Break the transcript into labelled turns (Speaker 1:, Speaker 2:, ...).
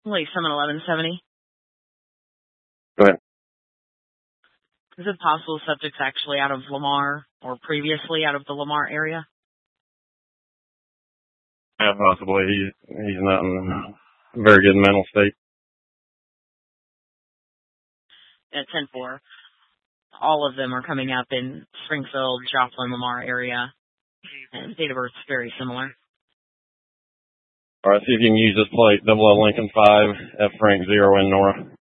Speaker 1: Like 71170.
Speaker 2: Go ahead.
Speaker 1: Is it possible the subject's actually out of Lamar or previously out of the Lamar area?
Speaker 2: Yeah, possibly. He's not in a very good mental state.
Speaker 1: At 10-4. All of them are coming up in Springfield, Joplin, Lamar area. And date of birth is very similar.
Speaker 2: All right, see if you can use this plate, 00 Lincoln 5, F Frank 0 in Nora.